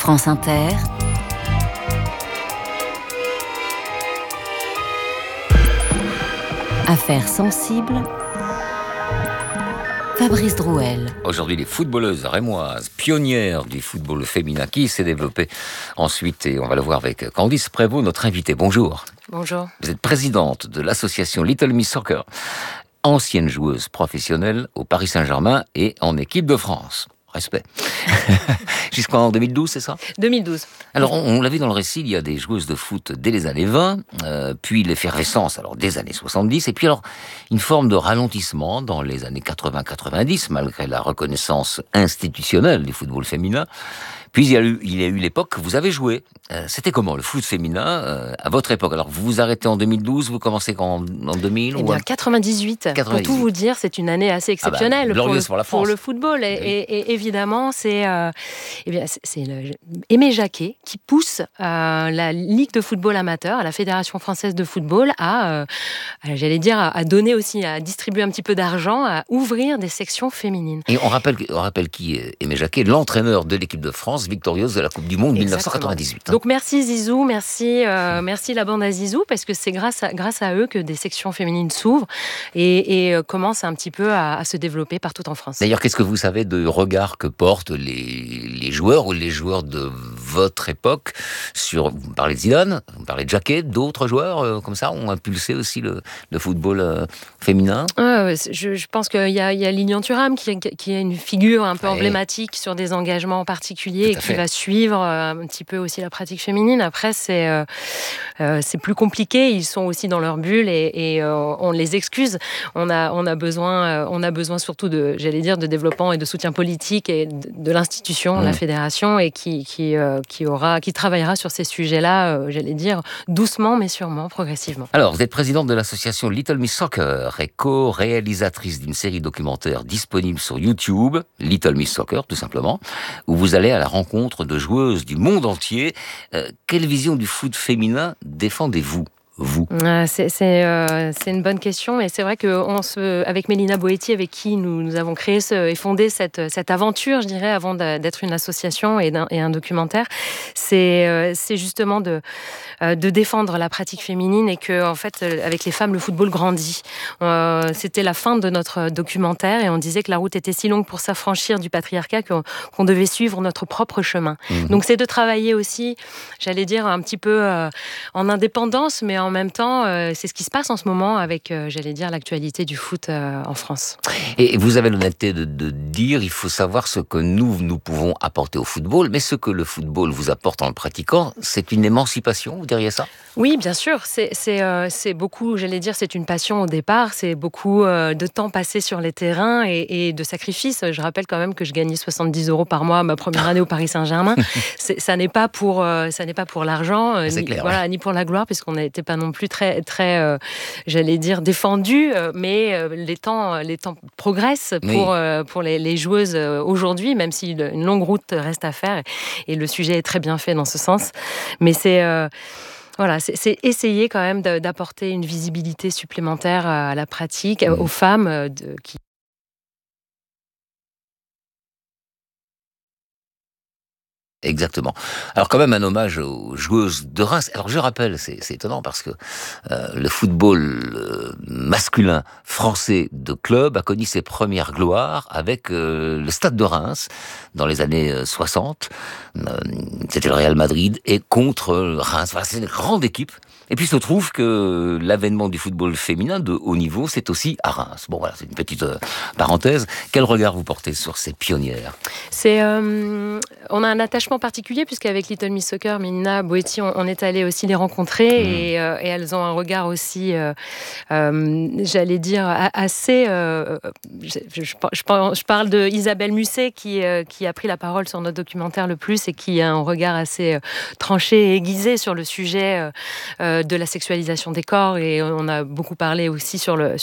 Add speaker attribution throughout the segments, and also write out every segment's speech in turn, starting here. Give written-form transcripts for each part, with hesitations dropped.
Speaker 1: France Inter, Affaires sensibles, Fabrice Drouel.
Speaker 2: Aujourd'hui, les footballeuses rémoises, pionnières du football féminin, qui s'est développé ensuite, et on va le voir avec Candice Prévost, notre invitée. Bonjour.
Speaker 3: Bonjour.
Speaker 2: Vous êtes présidente de l'association Little Miss Soccer, ancienne joueuse professionnelle au Paris Saint-Germain et en équipe de France. Respect. Jusqu'en 2012, c'est ça ?
Speaker 3: 2012.
Speaker 2: Alors, on l'a vu dans le récit, il y a des joueuses de foot dès les années 20, puis l'effervescence alors des années 70, et puis alors une forme de ralentissement dans les années 80-90, malgré la reconnaissance institutionnelle du football féminin. Puis il y a eu l'époque que vous avez joué. C'était comment le foot féminin à votre époque ? Alors vous vous arrêtez en 2012, vous commencez en 2000
Speaker 3: Eh bien, 98. Pour tout vous dire, c'est une année assez exceptionnelle pour le football. Et évidemment, c'est Aimé Jacquet qui pousse la Ligue de football amateur, à la Fédération française de football, à donner aussi, à distribuer un petit peu d'argent, à ouvrir des sections féminines.
Speaker 2: Et on rappelle qui est Aimé Jacquet, l'entraîneur de l'équipe de France, victorieuse de la Coupe du Monde 1998.
Speaker 3: Donc merci Zizou, merci la bande à Zizou, parce que c'est grâce à eux que des sections féminines s'ouvrent et commencent un petit peu à se développer partout en France.
Speaker 2: D'ailleurs, qu'est-ce que vous savez de regard que portent les joueurs ou les joueurs de votre époque sur... Vous parlez de Zidane, vous parlez de Jacquet, d'autres joueurs comme ça ont impulsé aussi le football féminin.
Speaker 3: Je pense qu'il y a Lilian Thuram qui est une figure un peu emblématique sur des engagements particuliers et qui va suivre un petit peu aussi la pratique féminine. Après, c'est plus compliqué. Ils sont aussi dans leur bulle et on les excuse. On a besoin surtout de développement et de soutien politique et de l'institution, la fédération, et qui travaillera sur ces sujets-là, doucement mais sûrement, progressivement.
Speaker 2: Alors, vous êtes présidente de l'association Little Miss Soccer et co-réalisatrice d'une série documentaire disponible sur YouTube, Little Miss Soccer, tout simplement, où vous allez à la rencontre de joueuses du monde entier. Quelle vision du foot féminin défendez-vous ?
Speaker 3: C'est une bonne question, et c'est vrai que avec Mélina Boetti, avec qui nous avons créé et fondé cette aventure, je dirais, avant d'être une association et un documentaire, c'est justement de défendre la pratique féminine, et que en fait avec les femmes le football grandit. C'était la fin de notre documentaire et on disait que la route était si longue pour s'affranchir du patriarcat qu'on devait suivre notre propre chemin. Donc c'est de travailler aussi, un petit peu en indépendance, mais en même temps, c'est ce qui se passe en ce moment avec, l'actualité du foot en France.
Speaker 2: Et vous avez l'honnêteté de dire, il faut savoir ce que nous pouvons apporter au football, mais ce que le football vous apporte en le pratiquant, c'est une émancipation, vous diriez ça ?
Speaker 3: Oui, bien sûr. C'est beaucoup, c'est une passion au départ, c'est beaucoup de temps passé sur les terrains et de sacrifices. Je rappelle quand même que je gagnais 70 € par mois ma première année au Paris Saint-Germain. Ça n'est pas pour l'argent, ni pour la gloire, puisqu'on n'était pas non plus très, très défendus, mais les temps progressent pour les joueuses aujourd'hui, même si une longue route reste à faire, et le sujet est très bien fait dans ce sens. Mais c'est essayer quand même d'apporter une visibilité supplémentaire à la pratique, aux femmes qui...
Speaker 2: Exactement. Alors quand même un hommage aux joueuses de Reims. Alors je rappelle, c'est étonnant parce que le football masculin français de club a connu ses premières gloires avec le Stade de Reims dans les années 60. C'était le Real Madrid et contre Reims. Voilà, c'est une grande équipe. Et puis il se trouve que l'avènement du football féminin de haut niveau, c'est aussi à Reims. Bon voilà, c'est une petite parenthèse. Quel regard vous portez sur ces pionnières ?
Speaker 3: On a un attachement particulier, puisqu'avec Little Miss Soccer, Mélina Boetti, on est allé aussi les rencontrer, et elles ont un regard aussi, assez... Je parle de Isabelle Musset, qui a pris la parole sur notre documentaire le plus, et qui a un regard assez tranché et aiguisé sur le sujet de la sexualisation des corps, et on a beaucoup parlé aussi sur le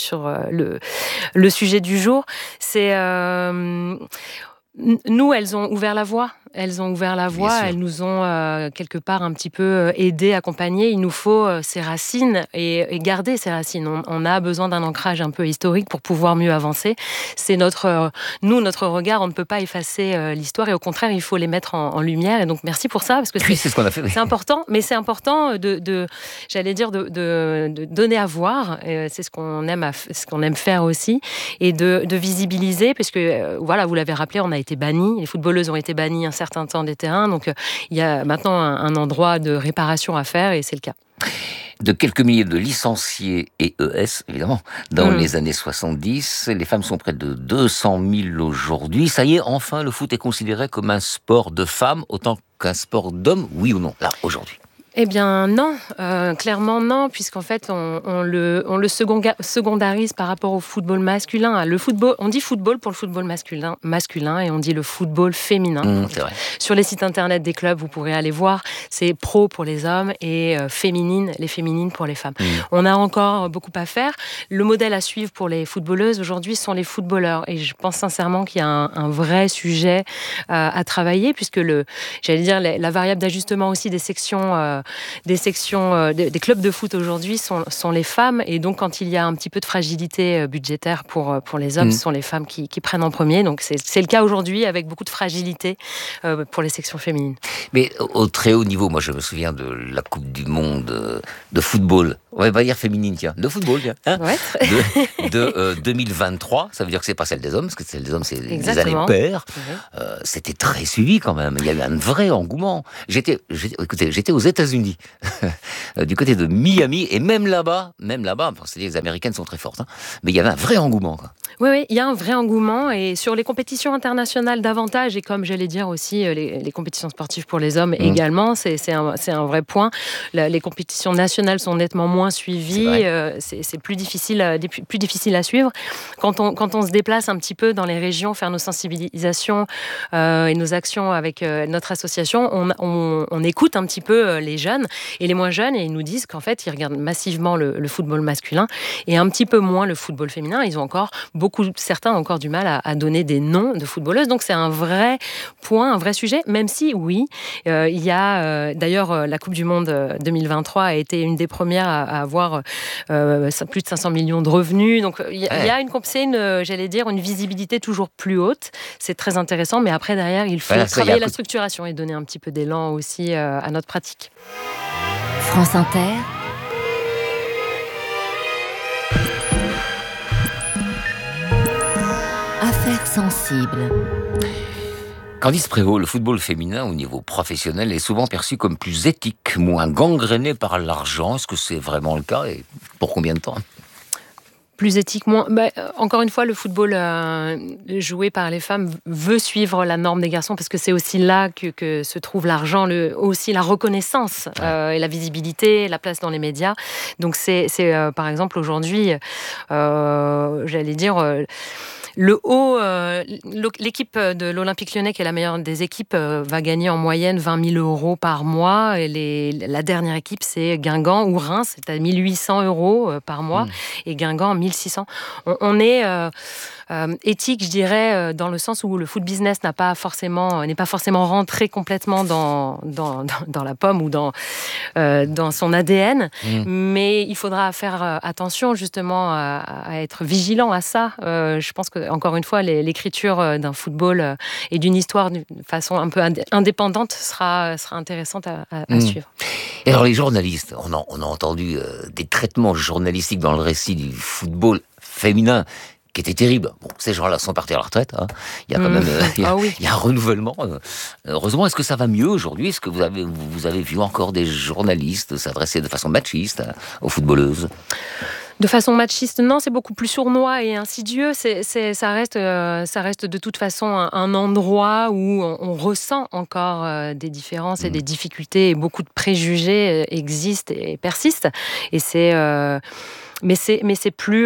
Speaker 3: sujet du jour. Nous, elles ont ouvert la voie. elles ont ouvert la voie, elles nous ont quelque part un petit peu aidés, accompagnés. Il nous faut ces racines et garder ces racines. On a besoin d'un ancrage un peu historique pour pouvoir mieux avancer. C'est notre regard, on ne peut pas effacer l'histoire et au contraire, il faut les mettre en lumière. Et donc, merci pour ça, parce que
Speaker 2: c'est ce qu'on a fait.
Speaker 3: C'est important, mais c'est important de donner à voir. C'est ce qu'on aime faire aussi, et de visibiliser, puisque voilà, vous l'avez rappelé, on a été bannis, les footballeuses ont été bannies un certain temps des terrains, donc il y a maintenant un endroit de réparation à faire, et c'est le cas.
Speaker 2: De quelques milliers de licenciés et ES, évidemment, dans les années 70. Les femmes sont près de 200 000 aujourd'hui. Ça y est, enfin, le foot est considéré comme un sport de femmes autant qu'un sport d'hommes, oui ou non, là, aujourd'hui?
Speaker 3: Eh bien non, clairement non, puisqu'en fait on le secondarise par rapport au football masculin. Le football, on dit football pour le football masculin et on dit le football féminin.
Speaker 2: C'est vrai.
Speaker 3: Sur les sites internet des clubs, vous pourrez aller voir, c'est pro pour les hommes et les féminines pour les femmes. On a encore beaucoup à faire. Le modèle à suivre pour les footballeuses aujourd'hui sont les footballeurs, et je pense sincèrement qu'il y a un vrai sujet à travailler, puisque la variable d'ajustement aussi des clubs de foot aujourd'hui sont les femmes, et donc quand il y a un petit peu de fragilité budgétaire pour les hommes, ce sont les femmes qui prennent en premier. Donc c'est le cas aujourd'hui, avec beaucoup de fragilité pour les sections féminines.
Speaker 2: Mais au très haut niveau, moi je me souviens de la Coupe du Monde de football, on va dire féminine, tiens, de football, tiens, hein,
Speaker 3: ouais.
Speaker 2: de 2023, ça veut dire que c'est pas celle des hommes, parce que celle des hommes c'est des années paires. C'était très suivi quand même, il y avait un vrai engouement. J'étais aux États-Unis, du côté de Miami, et même là-bas, c'est-à-dire les Américaines sont très fortes, hein, mais il y avait un vrai engouement, quoi.
Speaker 3: Oui, il y a un vrai engouement, et sur les compétitions internationales davantage, et comme j'allais dire aussi les compétitions sportives pour les hommes également, c'est un vrai point. Les compétitions nationales sont nettement moins suivies, c'est plus difficile à suivre. Quand on se déplace un petit peu dans les régions, faire nos sensibilisations et nos actions avec notre association, on écoute un petit peu les jeunes et les moins jeunes, et ils nous disent qu'en fait ils regardent massivement le football masculin et un petit peu moins le football féminin. Ils ont certains ont encore du mal à donner des noms de footballeuses, donc c'est un vrai point, un vrai sujet, même si oui, il y a d'ailleurs la Coupe du Monde 2023 a été une des premières à avoir plus de 500 millions de revenus, donc il y a une visibilité toujours plus haute. C'est très intéressant, mais après derrière il faut travailler la structuration et donner un petit peu d'élan aussi à notre pratique.
Speaker 1: France Inter. Affaires sensibles.
Speaker 2: Candice Prévost, le football féminin au niveau professionnel est souvent perçu comme plus éthique, moins gangréné par l'argent. Est-ce que c'est vraiment le cas, et pour combien de temps ?
Speaker 3: Plus éthique, moins. Encore une fois, le football joué par les femmes veut suivre la norme des garçons, parce que c'est aussi là que se trouve l'argent, aussi la reconnaissance et la visibilité, la place dans les médias. Donc c'est par exemple aujourd'hui, j'allais dire. L'équipe de l'Olympique Lyonnais, qui est la meilleure des équipes, va gagner en moyenne 20 000 euros par mois. Et la dernière équipe, c'est Guingamp ou Reims, c'est à 1 800 euros par mois. Et Guingamp, 1 600. On est éthique, je dirais, dans le sens où le foot business n'est pas forcément rentré complètement dans la pomme ou dans son ADN. Mais il faudra faire attention justement à être vigilant à ça. Je pense que encore une fois, l'écriture d'un football et d'une histoire d'une façon un peu indépendante sera intéressante à suivre.
Speaker 2: Et alors les journalistes, on a entendu des traitements journalistiques dans le récit du football féminin qui était terrible. Bon, ces gens-là sont partis à la retraite, hein. Il y a quand même il y a un renouvellement. Heureusement, est-ce que ça va mieux aujourd'hui ? Est-ce que vous avez vu encore des journalistes s'adresser de façon machiste aux footballeuses ?
Speaker 3: De façon machiste, non, c'est beaucoup plus sournois et insidieux. Ça reste de toute façon un endroit où on ressent encore des différences et des difficultés, et beaucoup de préjugés existent et persistent. Et c'est Mais c'est plus,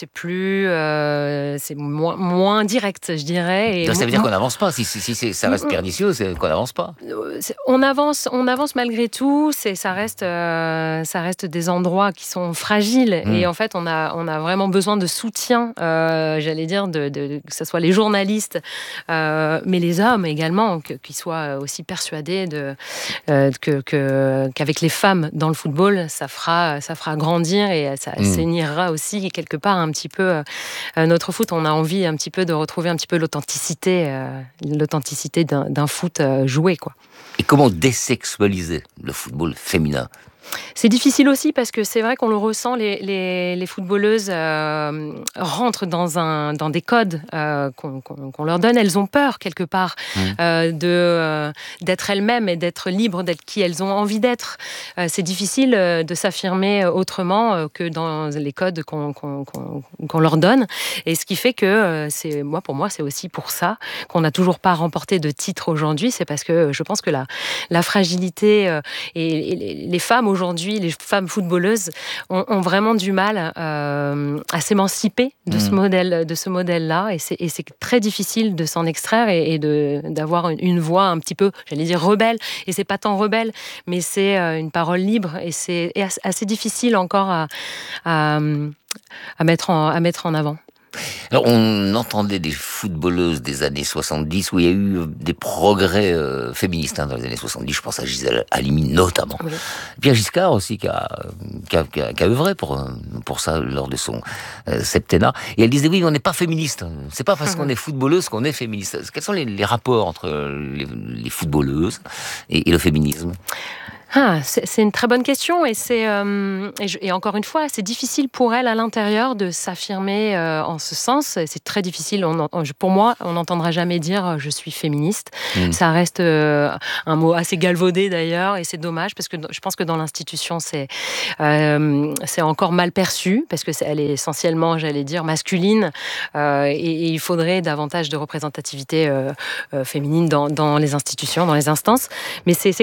Speaker 3: c'est moins direct, je dirais.
Speaker 2: Donc ça veut dire qu'on n'avance pas. Si ça reste pernicieux, c'est qu'on n'avance pas.
Speaker 3: On avance malgré tout. Ça reste des endroits qui sont fragiles. Et en fait, on a vraiment besoin de soutien, j'allais dire, que ce soit les journalistes, mais les hommes également, qu'ils soient aussi persuadés qu'avec les femmes dans le football, ça fera grandir et ça assainira aussi quelque part un petit peu notre foot. On a envie un petit peu de retrouver un petit peu l'authenticité d'un foot joué, quoi.
Speaker 2: Et comment désexualiser le football féminin ?
Speaker 3: C'est difficile aussi parce que c'est vrai qu'on le ressent, les footballeuses rentrent dans des codes qu'on leur donne. Elles ont peur quelque part d'être elles-mêmes et d'être libres, d'être qui elles ont envie d'être. C'est difficile de s'affirmer autrement que dans les codes qu'on leur donne. Et ce qui fait que pour moi, c'est aussi pour ça qu'on n'a toujours pas remporté de titre aujourd'hui. C'est parce que je pense que la fragilité et les femmes aujourd'hui, les femmes footballeuses ont vraiment du mal à s'émanciper de ce modèle-là, et c'est très difficile de s'en extraire et d'avoir une voix un petit peu, j'allais dire rebelle, et c'est pas tant rebelle, mais c'est une parole libre, et c'est assez difficile encore à mettre en avant.
Speaker 2: Alors, on entendait des footballeuses des années 70 où il y a eu des progrès féministes dans les années 70. Je pense à Gisèle Halimi notamment. Oui. Pierre Giscard aussi qui a œuvré pour ça lors de son septennat. Et elle disait oui, on n'est pas féministe. C'est pas parce qu'on est footballeuse qu'on est féministe. Quels sont les rapports entre les footballeuses et le féminisme ?
Speaker 3: C'est une très bonne question, et encore une fois, c'est difficile pour elle à l'intérieur de s'affirmer en ce sens. C'est très difficile. Pour moi, on n'entendra jamais dire je suis féministe. Ça reste un mot assez galvaudé d'ailleurs, et c'est dommage parce que je pense que dans l'institution c'est encore mal perçu parce que elle est essentiellement, j'allais dire, masculine, et il faudrait davantage de représentativité féminine dans les institutions, dans les instances. Mais c'est